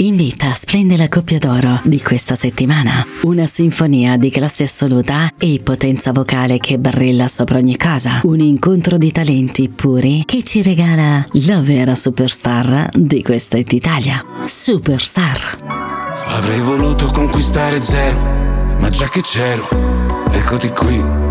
invita splende la coppia d'oro di questa settimana. Una sinfonia di classe assoluta e potenza vocale che brilla sopra ogni cosa. Un incontro di talenti puri che ci regala la vera superstar di questa Italia. Superstar. Avrei voluto conquistare zero, ma già che c'ero, eccoti qui.